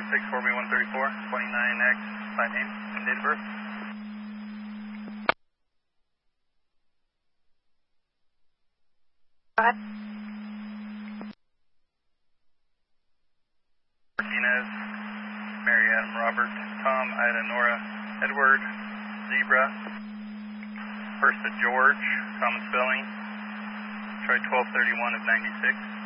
4B134, 29X, by name and date of birth. Go ahead. Martinez, Mary Adam Robert, Tom Ida Nora Edward Zebra. First to George, common spelling. Troy 1231 of 96.